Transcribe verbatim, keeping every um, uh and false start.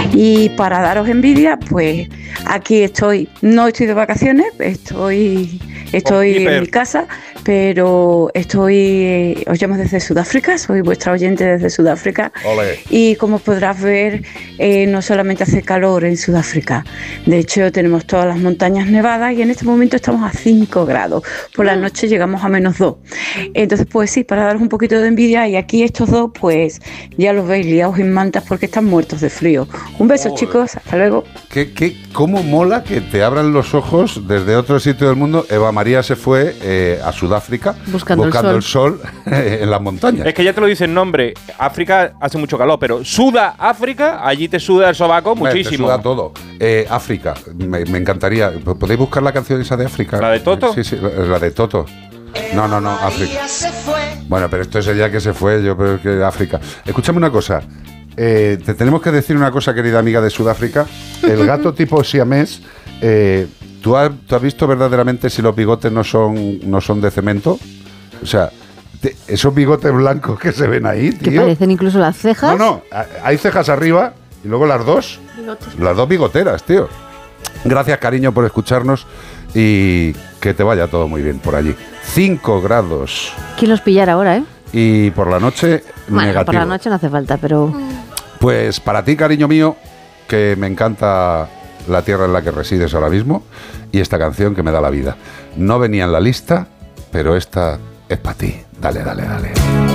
Y para daros envidia, pues aquí estoy, no estoy de vacaciones, estoy, estoy en mi casa, pero estoy, os llamo desde Sudáfrica, soy vuestra oyente desde Sudáfrica. Olé. Y como podrás ver, eh, no solamente hace calor en Sudáfrica, de hecho tenemos todas las montañas nevadas y en este momento estamos a cinco grados, por la noche llegamos a menos dos. Entonces pues sí, para daros un poquito de envidia, y aquí estos dos pues ya los veis liados en mantas porque están muertos de frío. Un beso, Joder. chicos, hasta luego. ¿Qué, qué, ¿Cómo mola que te abran los ojos desde otro sitio del mundo? Eva María se fue eh, a Sudáfrica Buscando, buscando el el sol, el sol en las montañas. Es que ya te lo dice el nombre. África hace mucho calor, pero suda África, allí te suda el sobaco Hombre, muchísimo. Te suda todo. Eh, África, me, me encantaría. ¿Podéis buscar la canción esa de África? ¿La de Toto? Sí, sí, la, la de Toto. No, no, no, África. Bueno, pero esto es el día que se fue, yo creo que África. Escúchame una cosa. Eh, te tenemos que decir una cosa, querida amiga de Sudáfrica. El gato tipo siamés, eh, ¿tú, has, ¿tú has visto verdaderamente si los bigotes no son, no son de cemento? O sea, te, esos bigotes blancos que se ven ahí, tío. Que parecen incluso las cejas. No, no, hay cejas arriba y luego las dos. Bigotes. Las dos bigoteras, tío. Gracias, cariño, por escucharnos y que te vaya todo muy bien por allí. Cinco grados. ¿Quién los pillara ahora, eh? Y por la noche, Bueno, negativo. por la noche no hace falta, pero... Pues para ti, cariño mío, que me encanta la tierra en la que resides ahora mismo y esta canción que me da la vida. No venía en la lista, pero esta es para ti. Dale, dale, dale.